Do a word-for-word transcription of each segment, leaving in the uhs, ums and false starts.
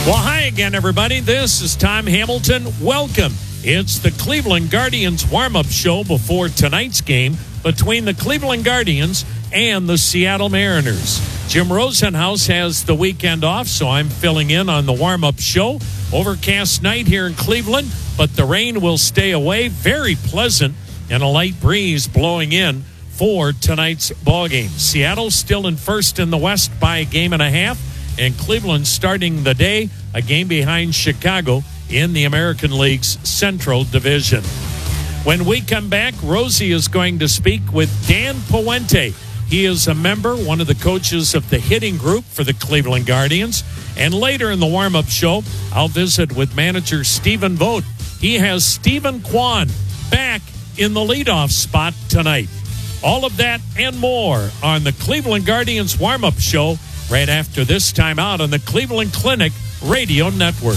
Well, hi again, everybody. This is Tom Hamilton. Welcome. It's the Cleveland Guardians warm-up show before tonight's game between the Cleveland Guardians and the Seattle Mariners. Jim Rosenhaus has the weekend off, so I'm filling in on the warm-up show. Overcast night here in Cleveland, but the rain will stay away. Very pleasant and a light breeze blowing in for tonight's ballgame. Seattle still in first in the West by a game and a half, and Cleveland starting the day a game behind Chicago in the American League's Central Division. When we come back, Rosie is going to speak with Dan Puente. He is a member, one of the coaches of the hitting group for the Cleveland Guardians. And later in the warm-up show, I'll visit with manager Stephen Vogt. He has Stephen Kwan back in the leadoff spot tonight. All of that and more on the Cleveland Guardians warm-up show right after this time out on the Cleveland Clinic Radio Network.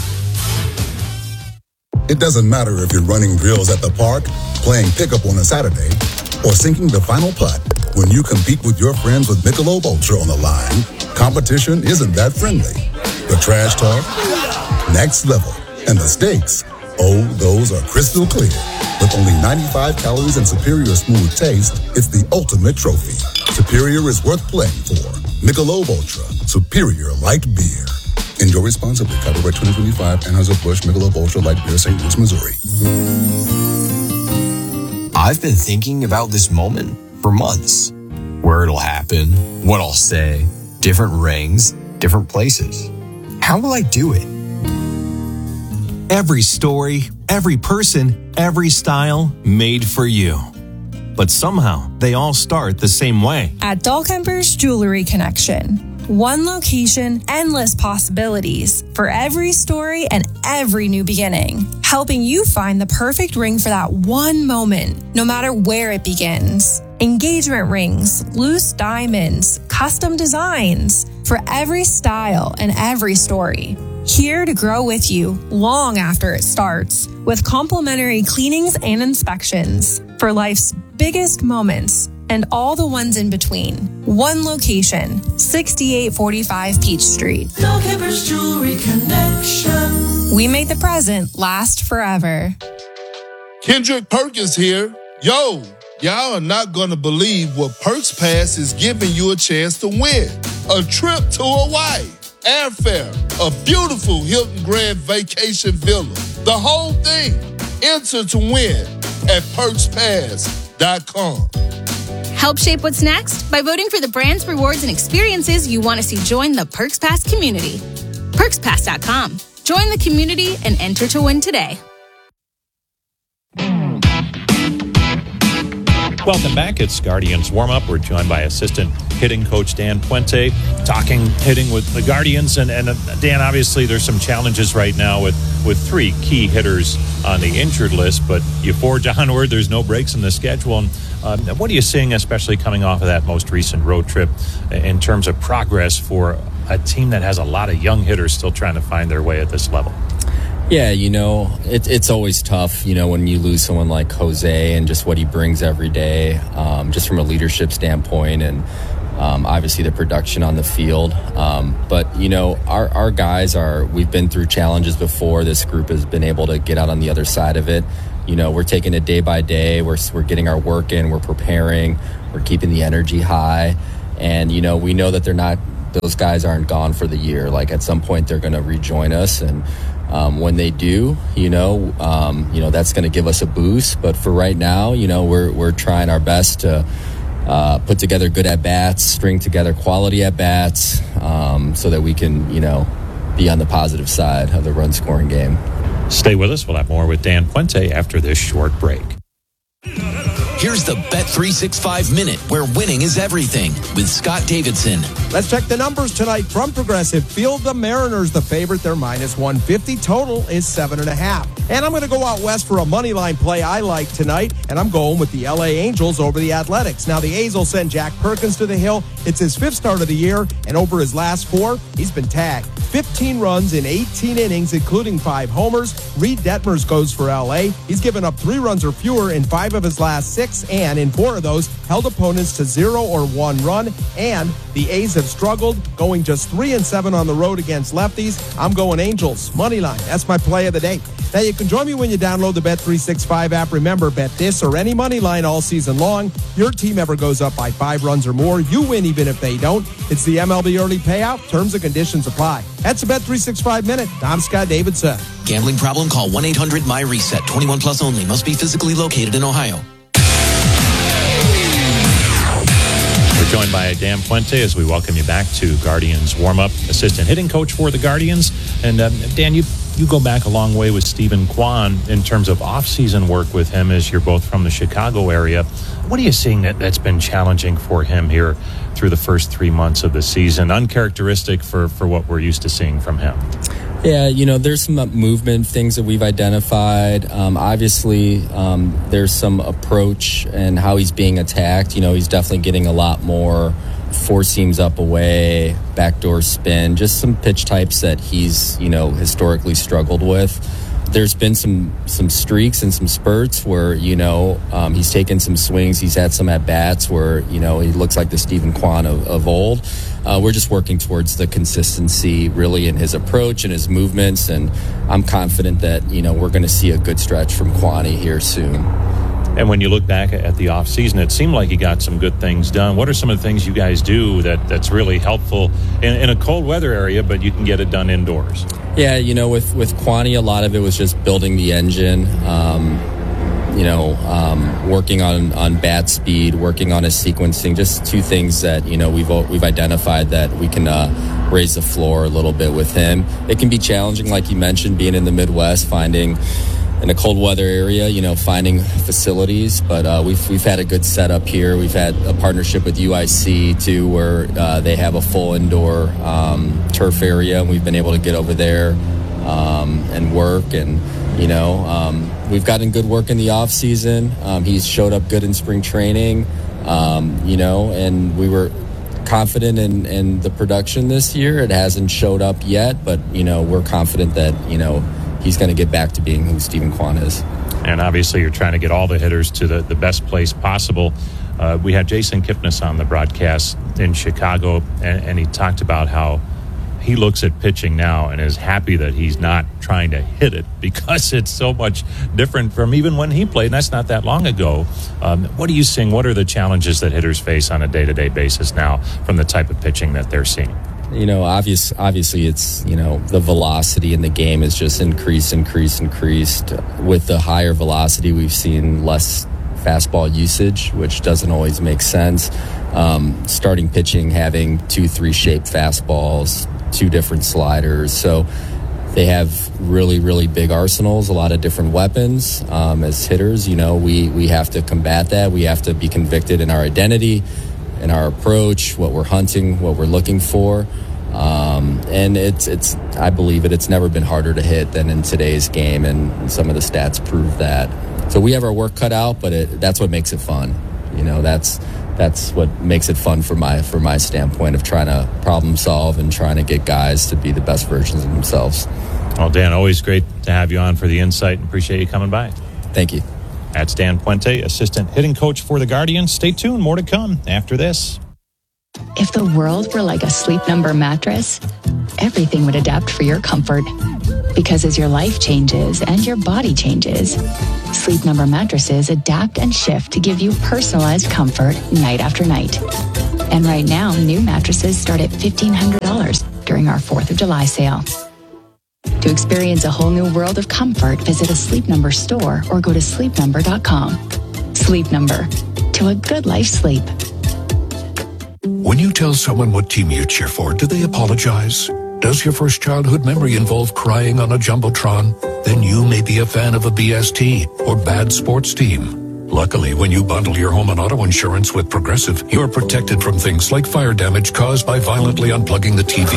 It doesn't matter if you're running drills at the park, playing pickup on a Saturday, or sinking the final putt. When you compete with your friends with Michelob Ultra on the line, competition isn't that friendly. The trash talk, next level, and the stakes, oh, those are crystal clear. With only ninety-five calories and superior smooth taste, it's the ultimate trophy. Superior is worth playing for. Michelob Ultra, superior light beer. Enjoy responsibly. Copyright twenty twenty-five, Anheuser-Busch Michelob Ultra Light Beer, Saint Louis, Missouri. I've been thinking about this moment for months. Where it'll happen, what I'll say, different rings, different places. How will I do it? Every story, every person, every style made for you. But somehow they all start the same way. At Dahlkemper's Jewelry Connection. One location, endless possibilities for every story and every new beginning. Helping you find the perfect ring for that one moment, no matter where it begins. Engagement rings, loose diamonds, custom designs for every style and every story. Here to grow with you long after it starts with complimentary cleanings and inspections for life's biggest moments and all the ones in between. One location, sixty-eight forty-five Peach Street. Dahlkemper's Jewelry Connection. We make the present last forever. Kendrick Perkins here. Yo, y'all are not going to believe what Perks Pass is giving you a chance to win. A trip to Hawaii, airfare, a beautiful Hilton Grand Vacation Villa. The whole thing. Enter to win at perks pass dot com. Help shape what's next by voting for the brands, rewards, and experiences you want to see join the Perks Pass community. perks pass dot com. Join the community and enter to win today. Welcome back. It's Guardians warm-up. We're joined by assistant hitting coach Dan Puente, talking hitting with the Guardians. And, and uh, Dan, obviously there's some challenges right now with, with three key hitters on the injured list, but you forge onward. There's no breaks in the schedule. And um, what are you seeing, especially coming off of that most recent road trip, in terms of progress for a team that has a lot of young hitters still trying to find their way at this level? Yeah, you know, it, it's always tough, you know, when you lose someone like Jose and just what he brings every day, um, just from a leadership standpoint and um, obviously the production on the field. Um, but, you know, our, our guys are, we've been through challenges before. This group has been able to get out on the other side of it. You know, we're taking it day by day. We're, we're getting our work in. We're preparing. We're keeping the energy high. And, you know, we know that they're not, those guys aren't gone for the year. Like at some point they're going to rejoin us. And um, when they do, you know, um, you know, that's going to give us a boost. But for right now, you know, we're, we're trying our best to uh, put together good at-bats, string together quality at-bats um, so that we can, you know, be on the positive side of the run-scoring game. Stay with us. We'll have more with Dan Puente after this short break. Here's the Bet three sixty-five Minute, where winning is everything, with Scott Davidson. Let's check the numbers tonight from Progressive. Field the Mariners, the favorite. They're minus one fifty. Total is seven and a half. And I'm going to go out west for a money line play I like tonight, and I'm going with the L A Angels over the Athletics. Now, the A's will send Jack Perkins to the hill. It's his fifth start of the year, and over his last four, he's been tagged. fifteen runs in eighteen innings, including five homers. Reed Detmers goes for L A. He's given up three runs or fewer in five of his last six, and in four of those, held opponents to zero or one run. And The A's have struggled, going just three and seven on the road against lefties. I'm going Angels, money line. That's my play of the day. Now, you can join me when you download the Bet three sixty-five app. Remember, bet this or any money line all season long. Your team ever goes up by five runs or more, you win even if they don't. It's the M L B early payout. Terms and conditions apply. That's the Bet three sixty-five Minute. I'm Scott Davidson. Gambling problem? Call one eight hundred my reset. twenty-one plus only. Must be physically located in Ohio. We're joined by Dan Puente as we welcome you back to Guardians warm-up, assistant hitting coach for the Guardians. And um, Dan, you you go back a long way with Steven Kwan in terms of off-season work with him, as you're both from the Chicago area. What are you seeing that, that's been challenging for him here through the first three months of the season, uncharacteristic for, for what we're used to seeing from him? Yeah, you know, there's some movement things that we've identified. Um, obviously, um, there's some approach and how he's being attacked. You know, he's definitely getting a lot more four seams up away, backdoor spin, just some pitch types that he's, you know, historically struggled with. There's been some some streaks and some spurts where, you know, um, he's taken some swings. He's had some at-bats where, you know, he looks like the Steven Kwan of, of old. Uh, we're just working towards the consistency really in his approach and his movements, and I'm confident that, you know, we're going to see a good stretch from Kwani here soon. And when you look back at the offseason, it seemed like he got some good things done. What are some of the things you guys do that, that's really helpful in, in a cold weather area, but you can get it done indoors? Yeah, you know, with, with Kwani, a lot of it was just building the engine, um, you know, um, working on, on bat speed, working on his sequencing, just two things that, you know, we've we've identified that we can uh, raise the floor a little bit with him. It can be challenging, like you mentioned, being in the Midwest, finding in a cold weather area, you know, finding facilities, but uh, we've we've had a good setup here. We've had a partnership with U I C too, where uh, they have a full indoor um, turf area, and we've been able to get over there um, and work. And you know, um, we've gotten good work in the off season. Um, he's showed up good in spring training, um, you know, and we were confident in, in the production this year. It hasn't showed up yet, but you know, we're confident that you know. he's going to get back to being who Steven Kwan is. And obviously you're trying to get all the hitters to the, the best place possible. Uh, we had Jason Kipnis on the broadcast in Chicago, and, and he talked about how he looks at pitching now and is happy that he's not trying to hit it because it's so much different from even when he played, and that's not that long ago. Um, what are you seeing? What are the challenges that hitters face on a day-to-day basis now from the type of pitching that they're seeing? You know, obvious, obviously it's, you know, the velocity in the game is just increased, increased, increased. With the higher velocity, we've seen less fastball usage, which doesn't always make sense. Um, starting pitching, having two, three shaped fastballs, two different sliders. So they have really, really big arsenals, a lot of different weapons. Um, as hitters, you know, we, we have to combat that. We have to be convicted in our identity, in our approach, what we're hunting, what we're looking for. Um, and it's, it's, I believe it, it's never been harder to hit than in today's game, and some of the stats prove that. So we have our work cut out, but it, that's what makes it fun. You know, that's, that's what makes it fun from my, from my standpoint of trying to problem solve and trying to get guys to be the best versions of themselves. Well, Dan, always great to have you on for the insight, and appreciate you coming by. Thank you. That's Dan Puente, assistant hitting coach for the Guardians. Stay tuned. More to come after this. If the world were like a Sleep Number mattress, everything would adapt for your comfort. Because as your life changes and your body changes, Sleep Number mattresses adapt and shift to give you personalized comfort night after night. And right now, new mattresses start at fifteen hundred dollars during our fourth of July sale. To experience a whole new world of comfort, visit a Sleep Number store or go to sleep number dot com. Sleep Number. To a good life sleep. When you tell someone what team you cheer for, do they apologize? Does your first childhood memory involve crying on a Jumbotron? Then you may be a fan of a B S T or bad sports team. Luckily, when you bundle your home and auto insurance with Progressive, you're protected from things like fire damage caused by violently unplugging the T V.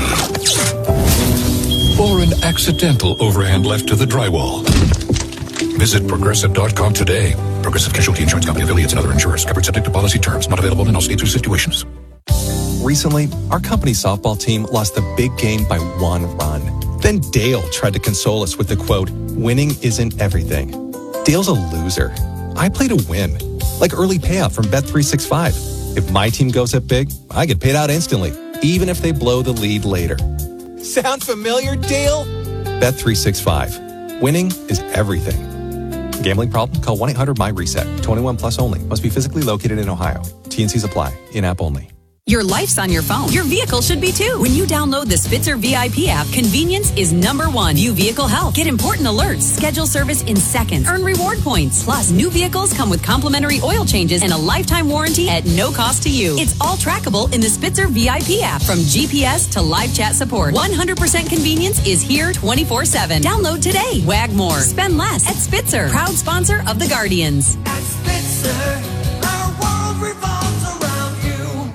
Or an accidental overhand left to the drywall. Visit Progressive dot com today. Progressive Casualty Insurance Company affiliates and other insurers. Covered subject to policy terms. Not available in all states or situations. Recently, our company softball team lost a big game by one run. Then Dale tried to console us with the quote, "Winning isn't everything." Dale's a loser. I play to win, like early payout from Bet three sixty-five. If my team goes up big, I get paid out instantly, even if they blow the lead later. Sound familiar, Dale? Bet three sixty-five. Winning is everything. Gambling problem? Call one eight hundred my reset. twenty-one plus only. Must be physically located in Ohio. T N Cs apply. In-app only. Your life's on your phone. Your vehicle should be too. When you download the Spitzer V I P app, convenience is number one. View vehicle health. Get important alerts. Schedule service in seconds. Earn reward points. Plus, new vehicles come with complimentary oil changes and a lifetime warranty at no cost to you. It's all trackable in the Spitzer V I P app. From G P S to live chat support. one hundred percent convenience is here twenty-four seven. Download today. Wag more. Spend less at Spitzer. Proud sponsor of the Guardians. At Spitzer, our world revolves around you.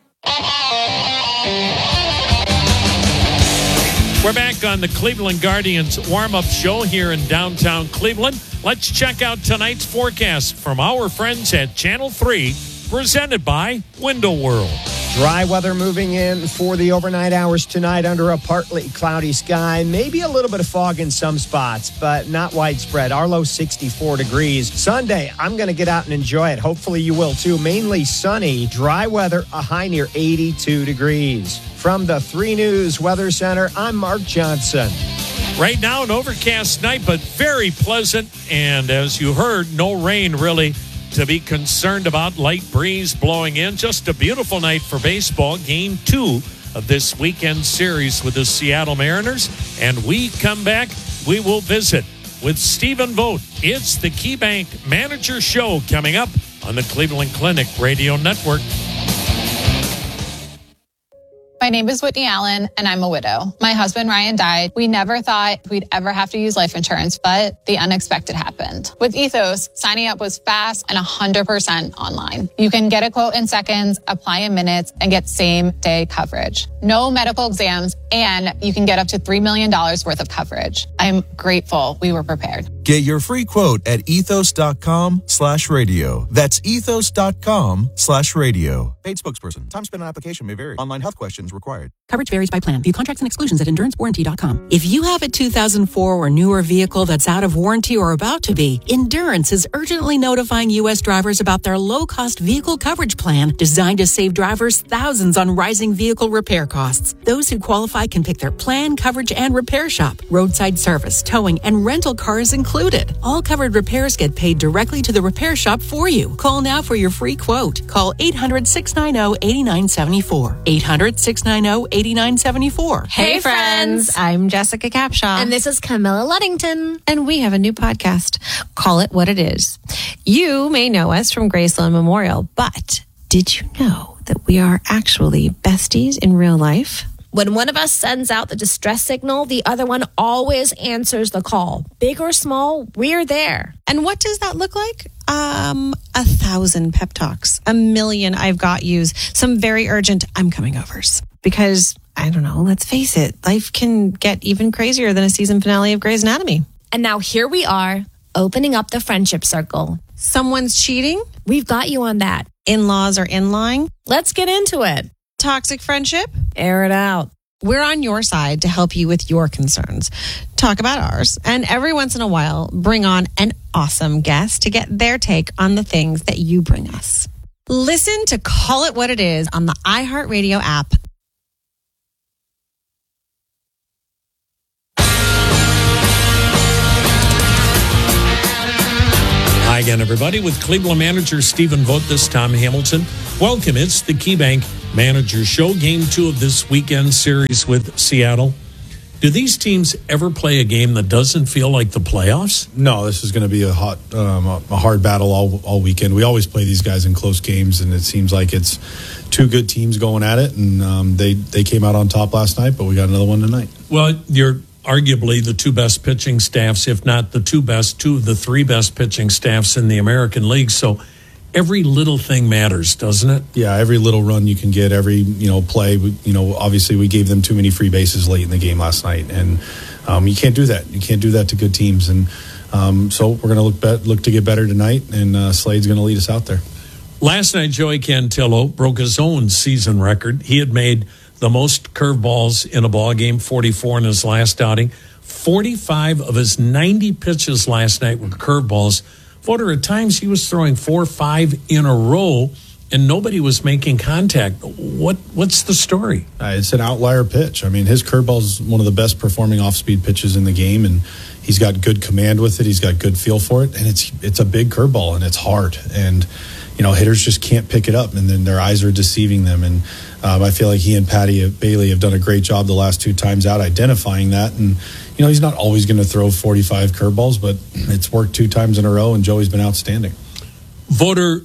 We're back on the Cleveland Guardians warm-up show here in downtown Cleveland. Let's check out tonight's forecast from our friends at Channel three, presented by Window World. Dry weather moving in for the overnight hours tonight under a partly cloudy sky. Maybe a little bit of fog in some spots, but not widespread. Our low sixty-four degrees. Sunday, I'm going to get out and enjoy it. Hopefully you will too. Mainly sunny, dry weather, a high near eighty-two degrees. From the three News Weather Center, I'm Mark Johnson. Right now, an overcast night, but very pleasant. And as you heard, no rain really to be concerned about. Light breeze blowing in. Just a beautiful night for baseball. Game two of this weekend series with the Seattle Mariners. And we come back, we will visit with Stephen Vogt. It's the KeyBank Manager Show coming up on the Cleveland Clinic Radio Network. My name is Whitney Allen, and I'm a widow. My husband, Ryan, died. We never thought we'd ever have to use life insurance, but the unexpected happened. With Ethos, signing up was fast and one hundred percent online. You can get a quote in seconds, apply in minutes, and get same-day coverage. No medical exams, and you can get up to three million dollars worth of coverage. I'm grateful we were prepared. Get your free quote at ethos.com slash radio. That's ethos.com slash radio. Paid spokesperson. Time spent on application may vary. Online health questions required. Coverage varies by plan. View contracts and exclusions at endurance warranty dot com. If you have a two thousand four or newer vehicle that's out of warranty or about to be, Endurance is urgently notifying U S drivers about their low-cost vehicle coverage plan designed to save drivers thousands on rising vehicle repair costs. Those who qualify can pick their plan, coverage, and repair shop. Roadside service, towing, and rental cars included. All covered repairs get paid directly to the repair shop for you. Call now for your free quote. Call eight hundred, six nine zero, eight nine seven four. eight hundred, six nine zero, eight nine seven four. Hey, friends. I'm Jessica Capshaw. And this is Camilla Luddington. And we have a new podcast. Call It What It Is. You may know us from Graceland Memorial, but did you know that we are actually besties in real life? When one of us sends out the distress signal, the other one always answers the call. Big or small, we're there. And what does that look like? Um, a thousand pep talks, a million I've got yous, some very urgent I'm coming overs. Because, I don't know, let's face it, life can get even crazier than a season finale of Grey's Anatomy. And now here we are, opening up the friendship circle. Someone's cheating? We've got you on that. In-laws are in-line? Let's get into it. Toxic friendship? Air it out. We're on your side to help you with your concerns. Talk about ours. And every once in a while, bring on an awesome guest to get their take on the things that you bring us. Listen to Call It What It Is on the iHeartRadio app. Hi again, everybody, with Cleveland manager Stephen Vogt, this Tom Hamilton. Welcome. It's the KeyBank Manager Show, game two of this weekend series with Seattle. Do these teams ever play a game that doesn't feel like the playoffs? No, this is going to be a hot, um, a hard battle all all weekend. We always play these guys in close games, and it seems like it's two good teams going at it, and um, they, they came out on top last night, but we got another one tonight. Well, you're arguably the two best pitching staffs, if not the two best, two of the three best pitching staffs in the American League. So every little thing matters, doesn't it? Yeah, every little run you can get, every, you know, play. We, you know, obviously we gave them too many free bases late in the game last night, and um, you can't do that. You can't do that to good teams, and um, so we're going to look bet, look to get better tonight, and uh, Slade's going to lead us out there. Last night, Joey Cantillo broke his own season record. He had made the most curveballs in a ball game, forty-four in his last outing. forty-five of his ninety pitches last night were curveballs. Voter, at times he was throwing four, five in a row and nobody was making contact. What What's the story? Uh, it's an outlier pitch. I mean, his curveball is one of the best performing off-speed pitches in the game, and he's got good command with it. He's got good feel for it, and it's it's a big curveball, and it's hard. And, you know, hitters just can't pick it up, and then their eyes are deceiving them. And um, I feel like he and Patty Bailey have done a great job the last two times out identifying that. And, you know, he's not always going to throw forty-five curveballs, but it's worked two times in a row, and Joey's been outstanding. Voter,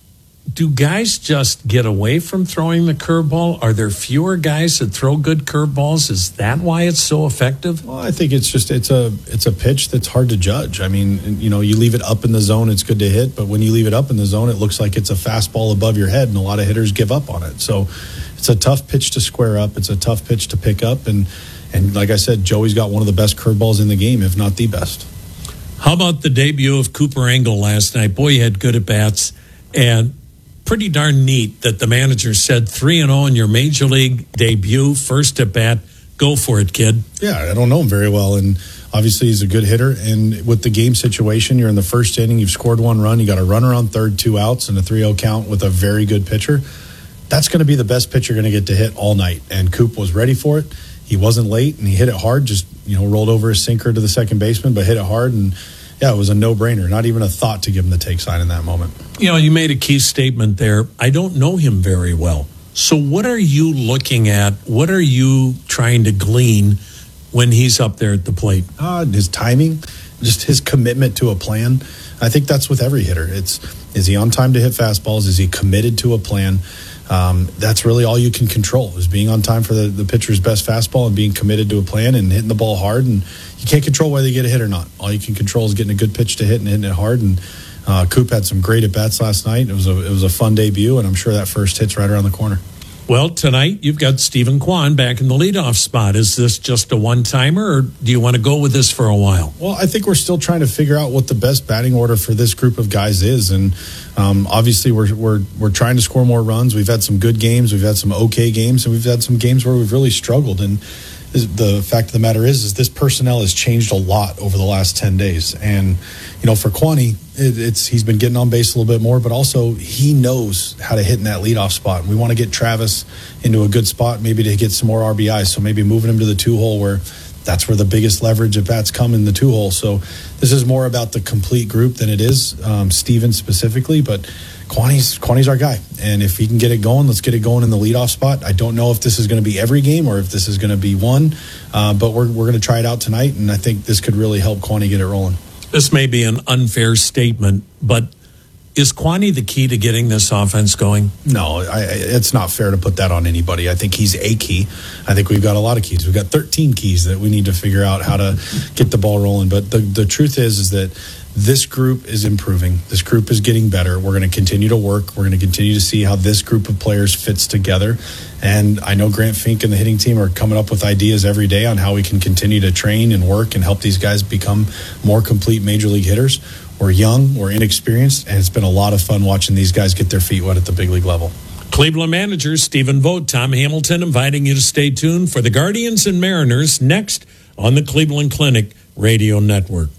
do guys just get away from throwing the curveball? Are there fewer guys that throw good curveballs? Is that why it's so effective? Well, I think it's just it's a it's a pitch that's hard to judge. I mean, you know, you leave it up in the zone, it's good to hit, but when you leave it up in the zone, it looks like it's a fastball above your head, and a lot of hitters give up on it. So it's a tough pitch to square up. It's a tough pitch to pick up, and and like I said, Joey's got one of the best curveballs in the game, if not the best. How about the debut of Cooper Engel last night? Boy, he had good at-bats, and pretty darn neat that the manager said three and oh in your major league debut, first at-bat. Go for it, kid. Yeah, I don't know him very well, and obviously he's a good hitter. And with the game situation, you're in the first inning, you've scored one run, you got a runner on third, two outs, and a three oh count with a very good pitcher. That's going to be the best pitch you're going to get to hit all night, and Coop was ready for it. He wasn't late, and he hit it hard, just, you know, rolled over a sinker to the second baseman, but hit it hard, and yeah, it was a no-brainer. Not even a thought to give him the take sign in that moment. You know, you made a key statement there. I don't know him very well. So what are you looking at? What are you trying to glean when he's up there at the plate? Uh, his timing, just his commitment to a plan. I think that's with every hitter. It's, is he on time to hit fastballs? Is he committed to a plan? Um, that's really all you can control, is being on time for the, the pitcher's best fastball and being committed to a plan and hitting the ball hard. And you can't control whether you get a hit or not. All you can control is getting a good pitch to hit and hitting it hard. And uh, Coop had some great at-bats last night. It was a it was a fun debut, and I'm sure that first hit's right around the corner. Well, tonight you've got Stephen Kwan back in the leadoff spot. Is this just a one-timer, or do you want to go with this for a while? Well, I think we're still trying to figure out what the best batting order for this group of guys is, and um, obviously we're we're we're trying to score more runs. We've had some good games, we've had some okay games, and we've had some games where we've really struggled. And the fact of the matter is, is this personnel has changed a lot over the last ten days. And, you know, for Kwani, it, it's he's been getting on base a little bit more, but also he knows how to hit in that leadoff spot. And we want to get Travis into a good spot, maybe to get some more R B Is. So maybe moving him to the two hole, where that's where the biggest leverage of bats come, in the two hole. So this is more about the complete group than it is um, Steven specifically, but Kwani's, Kwani's our guy. And if he can get it going, let's get it going in the leadoff spot. I don't know if this is going to be every game or if this is going to be one, uh, but we're we're going to try it out tonight, and I think this could really help Kwani get it rolling. This may be an unfair statement, but is Kwani the key to getting this offense going? No, I, it's not fair to put that on anybody. I think he's a key. I think we've got a lot of keys. We've got thirteen keys that we need to figure out how to get the ball rolling. But the, the truth is, is that this group is improving. This group is getting better. We're going to continue to work. We're going to continue to see how this group of players fits together. And I know Grant Fink and the hitting team are coming up with ideas every day on how we can continue to train and work and help these guys become more complete major league hitters. We're young, we're inexperienced, and it's been a lot of fun watching these guys get their feet wet at the big league level. Cleveland manager Stephen Vogt, Tom Hamilton, inviting you to stay tuned for the Guardians and Mariners next on the Cleveland Clinic Radio Network.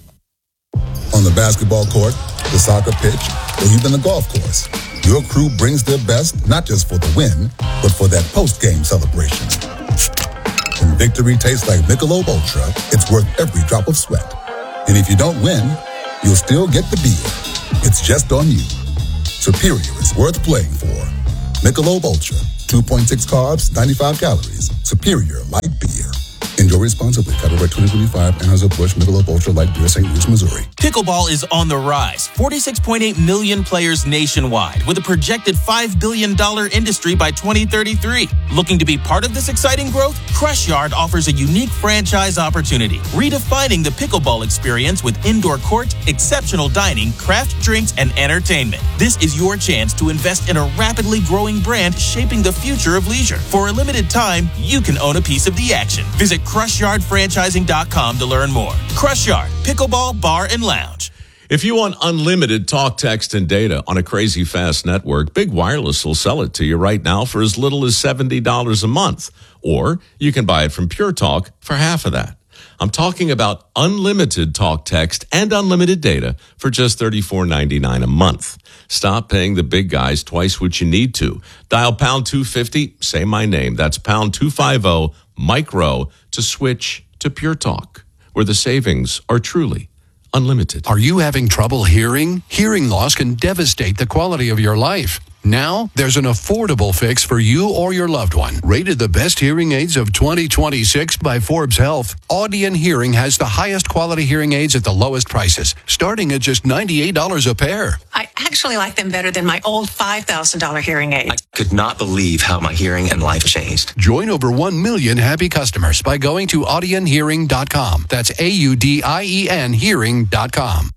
On the basketball court, the soccer pitch, or even the golf course, your crew brings their best not just for the win, but for that post-game celebration. When victory tastes like Michelob Ultra, it's worth every drop of sweat. And if you don't win, you'll still get the beer. It's just on you. Superior is worth playing for. Michelob Ultra, two point six carbs, ninety-five calories. Superior light beer. Enjoy responsibly. Copyright twenty twenty-five, Anheuser-Busch Michelob Ultra Light Beer, Saint Louis, Missouri. Pickleball is on the rise. forty-six point eight million players nationwide, with a projected five billion dollars industry by twenty thirty-three. Looking to be part of this exciting growth? Crush Yard offers a unique franchise opportunity, redefining the pickleball experience with indoor court, exceptional dining, craft drinks, and entertainment. This is your chance to invest in a rapidly growing brand shaping the future of leisure. For a limited time, you can own a piece of the action. Visit crush yard franchising dot com to learn more. Crush Yard, Pickleball Bar and Lounge. If you want unlimited talk, text, and data on a crazy fast network, Big Wireless will sell it to you right now for as little as seventy dollars a month. Or you can buy it from Pure Talk for half of that. I'm talking about unlimited talk, text, and unlimited data for just thirty-four ninety-nine a month. Stop paying the big guys twice what you need to. Dial pound two fifty, say my name. That's pound two fifty, micro, to switch to Pure Talk, where the savings are truly unlimited. Are you having trouble hearing? Hearing loss can devastate the quality of your life. Now, there's an affordable fix for you or your loved one. Rated the best hearing aids of twenty twenty-six by Forbes Health, Audion Hearing has the highest quality hearing aids at the lowest prices, starting at just ninety-eight dollars a pair. I actually like them better than my old five thousand dollars hearing aid. I could not believe how my hearing and life changed. Join over one million happy customers by going to audion hearing dot com. That's A U D I E N hearing dot com.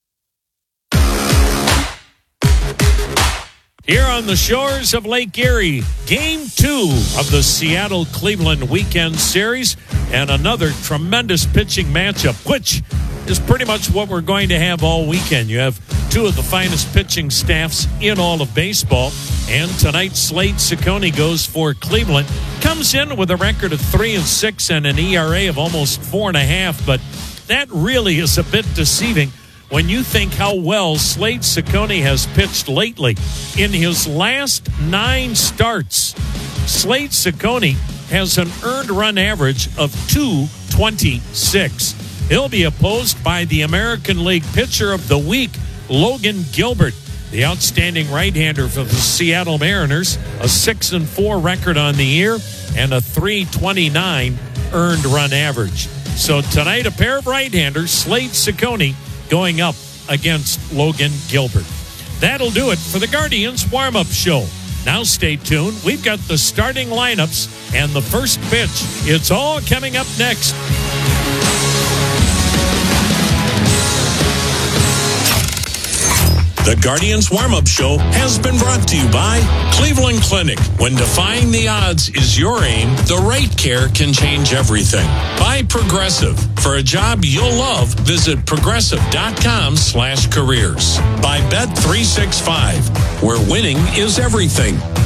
Here on the shores of Lake Erie, game two of the Seattle-Cleveland weekend series, and another tremendous pitching matchup, which is pretty much what we're going to have all weekend. You have two of the finest pitching staffs in all of baseball, and tonight Slade Ciccone goes for Cleveland. Comes in with a record of three and six and an E R A of almost four and a half, but that really is a bit deceiving when you think how well Slade Ciccone has pitched lately. In his last nine starts, Slade Ciccone has an earned run average of two twenty-six. He'll be opposed by the American League Pitcher of the Week, Logan Gilbert, the outstanding right-hander for the Seattle Mariners, a six and four record on the year and a three twenty-nine earned run average. So tonight, a pair of right-handers, Slade Ciccone, going up against Logan Gilbert. That'll do it for the Guardians warm-up show. Now stay tuned. We've got the starting lineups and the first pitch. It's all coming up next. The Guardians warm-up show has been brought to you by Cleveland Clinic. When defying the odds is your aim, the right care can change everything. By Progressive. For a job you'll love, visit progressive.com slash careers. By Bet three sixty-five, where winning is everything.